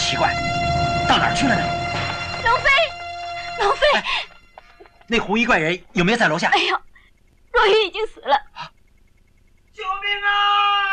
奇怪，到哪儿去了呢？ 龙飞， 那红衣怪人有没有在楼下？ 哎呀，若雨已经死了，